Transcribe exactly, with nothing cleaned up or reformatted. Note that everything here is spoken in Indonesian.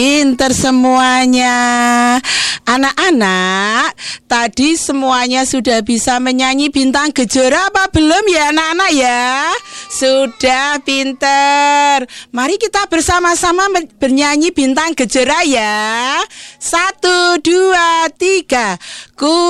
Pinter semuanya. Anak-anak, tadi semuanya sudah bisa menyanyi Bintang Kejora apa belum ya anak-anak ya? Sudah pinter. Mari kita bersama-sama bernyanyi Bintang Kejora ya. Satu, dua, tiga. Ku